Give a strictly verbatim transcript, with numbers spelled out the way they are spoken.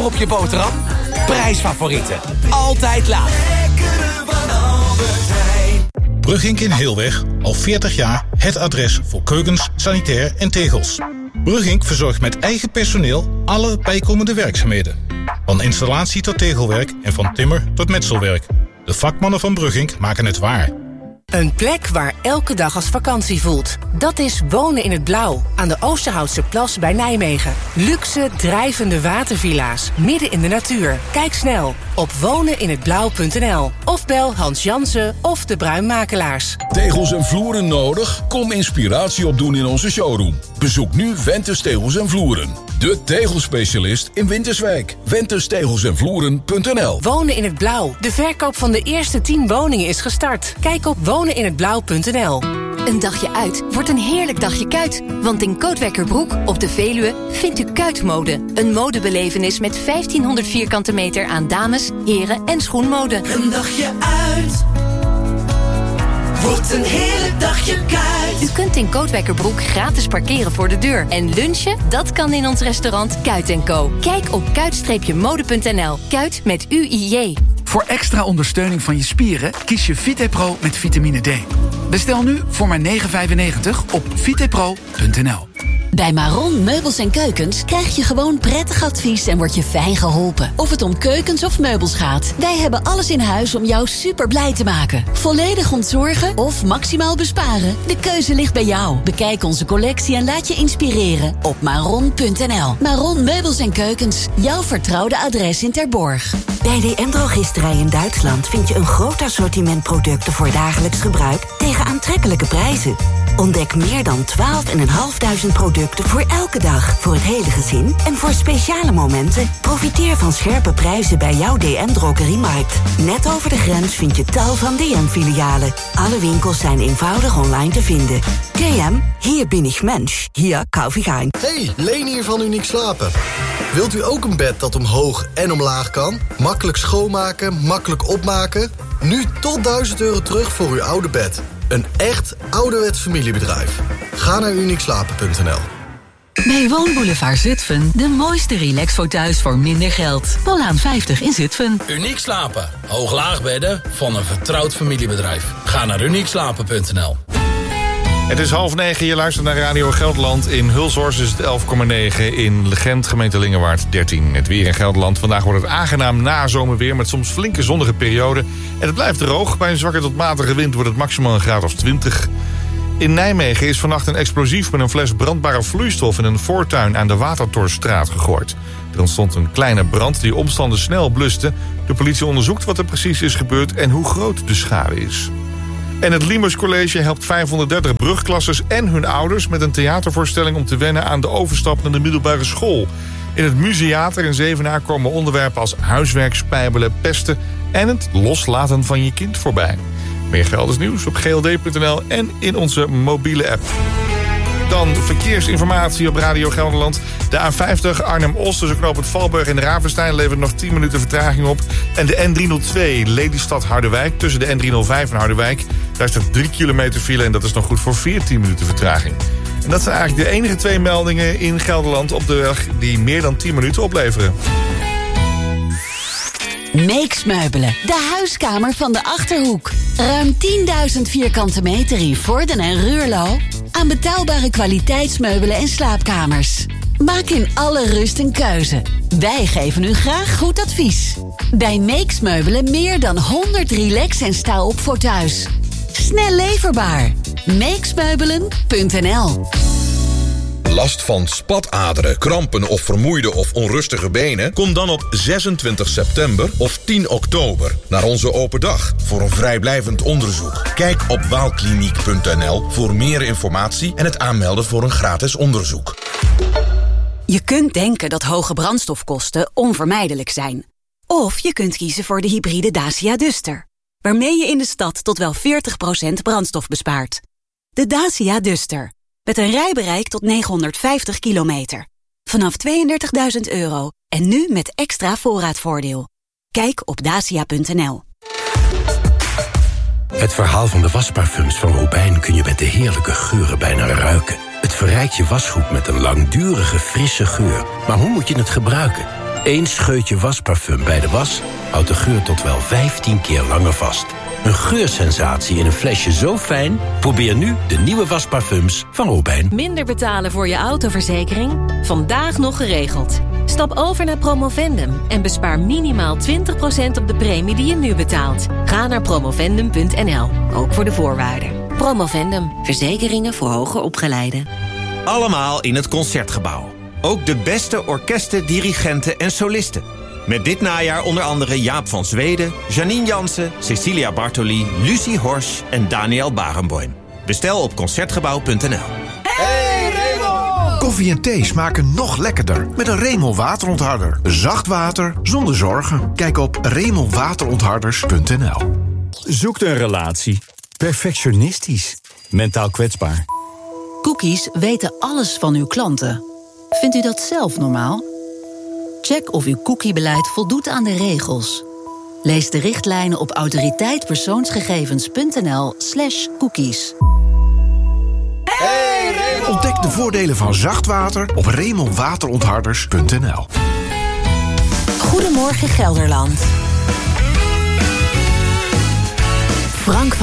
peper op je boterham? Prijsfavorieten. Altijd laag. Brugink in Heelweg, al veertig jaar het adres voor keukens, sanitair en tegels. Brugink verzorgt met eigen personeel alle bijkomende werkzaamheden. Van installatie tot tegelwerk en van timmer tot metselwerk. De vakmannen van Brugink maken het waar. Een plek waar elke dag als vakantie voelt. Dat is Wonen in het Blauw, aan de Oosterhoutse Plas bij Nijmegen. Luxe, drijvende watervilla's, midden in de natuur. Kijk snel op wonen in het blauw punt n l of bel Hans Jansen of de Bruinmakelaars. Tegels en vloeren nodig? Kom inspiratie opdoen in onze showroom. Bezoek nu Ventus Tegels en Vloeren. De tegelspecialist in Winterswijk. ventus tegels en vloeren punt n l. Wonen in het Blauw. De verkoop van de eerste tien woningen is gestart. Kijk op wonen in het blauw punt n l. Een dagje uit wordt een heerlijk dagje kuit. Want in Kootwijkerbroek op de Veluwe vindt u kuitmode. Een modebelevenis met vijftienhonderd vierkante meter aan dames, heren en schoenmode. Een dagje uit wordt een heerlijk dagje kuit. U kunt in Kootwijkerbroek gratis parkeren voor de deur. En lunchen, dat kan in ons restaurant Kuit en Co. Kijk op kuit mode punt n l. Kuit met U I J. Voor extra ondersteuning van je spieren kies je VitePro met vitamine D. Bestel nu voor maar negen vijfennegentig op vitepro punt n l. Bij Maron Meubels en Keukens krijg je gewoon prettig advies en word je fijn geholpen. Of het om keukens of meubels gaat. Wij hebben alles in huis om jou super blij te maken. Volledig ontzorgen of maximaal besparen? De keuze ligt bij jou. Bekijk onze collectie en laat je inspireren op maron punt n l. Maron Meubels en Keukens. Jouw vertrouwde adres in Terborg. Bij D N Drogisterij in Duitsland vind je een groot assortiment producten voor dagelijks gebruik tegen aantrekkelijke prijzen. Ontdek meer dan twaalfduizend vijfhonderd producten voor elke dag, voor het hele gezin en voor speciale momenten. Profiteer van scherpe prijzen bij jouw D N Drogeriemarkt. Net over de grens vind je tal van D N-filialen. Alle winkels zijn eenvoudig online te vinden. D M, hier bin ich Mensch. Hier kauf ich ein. Hey, Leen hier van Uniek Slapen. Wilt u ook een bed dat omhoog en omlaag kan? Makkelijk schoonmaken, makkelijk opmaken? Nu tot duizend euro terug voor uw oude bed. Een echt ouderwets familiebedrijf. Ga naar uniek slapen punt n l. Bij Woonboulevard Zutphen de mooiste relaxfotuis voor minder geld. Polaan vijftig in Zutphen. Uniek Slapen. Hoog-laag bedden van een vertrouwd familiebedrijf. Ga naar uniek slapen punt n l. Het is half negen, je luistert naar Radio Gelderland. In Hulshorst is het elf komma negen, in Legend, gemeente Lingewaard dertien. Het weer in Gelderland. Vandaag wordt het aangenaam nazomerweer met soms flinke zonnige perioden. En het blijft droog. Bij een zwakke tot matige wind wordt het maximaal een graad of twintig. In Nijmegen is vannacht een explosief met een fles brandbare vloeistof in een voortuin aan de Watertorstraat gegooid. Er ontstond een kleine brand die omstanders snel bluste. De politie onderzoekt wat er precies is gebeurd en hoe groot de schade is. En het Liemers College helpt vijfhonderddertig brugklassers en hun ouders met een theatervoorstelling om te wennen aan de overstap naar de middelbare school. In het Museater in Zevenaar komen onderwerpen als huiswerk, spijbelen, pesten en het loslaten van je kind voorbij. Meer Gelders nieuws op g l d punt n l en in onze mobiele app. Dan verkeersinformatie op Radio Gelderland. De A vijftig Arnhem-Oost tussen knooppunt Valburg en Ravenstein levert nog tien minuten vertraging op. En de N driehonderdtwee Lelystad-Harderwijk tussen de N driehonderdvijf en Harderwijk. Daar staat drie kilometer file en dat is nog goed voor veertien minuten vertraging. En dat zijn eigenlijk de enige twee meldingen in Gelderland op de weg die meer dan tien minuten opleveren. Meeks Meubelen, de huiskamer van de Achterhoek. Ruim tienduizend vierkante meter in Vorden en Ruurlo. Aan betaalbare kwaliteitsmeubelen en slaapkamers. Maak in alle rust een keuze. Wij geven u graag goed advies. Bij Meeks Meubelen meer dan honderd relax- en sta-op voor thuis. Snel leverbaar. meeksmeubelen punt n l. Last van spataderen, krampen of vermoeide of onrustige benen? Kom dan op zesentwintig september of tien oktober naar onze open dag voor een vrijblijvend onderzoek. Kijk op waalkliniek punt n l voor meer informatie en het aanmelden voor een gratis onderzoek. Je kunt denken dat hoge brandstofkosten onvermijdelijk zijn. Of je kunt kiezen voor de hybride Dacia Duster, waarmee je in de stad tot wel veertig procent brandstof bespaart. De Dacia Duster. Met een rijbereik tot negenhonderdvijftig kilometer. Vanaf tweeëndertigduizend euro. En nu met extra voorraadvoordeel. Kijk op dacia punt n l. Het verhaal van de wasparfums van Robijn kun je met de heerlijke geuren bijna ruiken. Het verrijkt je wasgoed met een langdurige, frisse geur. Maar hoe moet je het gebruiken? Eén scheutje wasparfum bij de was houdt de geur tot wel vijftien keer langer vast. Een geursensatie in een flesje zo fijn? Probeer nu de nieuwe wasparfums van Robijn. Minder betalen voor je autoverzekering? Vandaag nog geregeld. Stap over naar Promovendum en bespaar minimaal twintig procent op de premie die je nu betaalt. Ga naar promovendum punt n l, ook voor de voorwaarden. Promovendum, verzekeringen voor hoger opgeleiden. Allemaal in het Concertgebouw. Ook de beste orkesten, dirigenten en solisten. Met dit najaar onder andere Jaap van Zweden, Janine Jansen, Cecilia Bartoli, Lucie Horsch en Daniel Barenboim. Bestel op concertgebouw punt n l. Hey Remel! Koffie en thee smaken nog lekkerder met een Remel waterontharder. Zacht water zonder zorgen. Kijk op remel waterontharders punt n l. Zoekt een relatie. Perfectionistisch. Mentaal kwetsbaar. Cookies weten alles van uw klanten. Vindt u dat zelf normaal? Check of uw cookiebeleid voldoet aan de regels. Lees de richtlijnen op autoriteitpersoonsgegevens punt n l slash cookies. Hey, Remel! Ontdek de voordelen van zacht water op remel waterontharders punt n l. Goedemorgen Gelderland. Frank van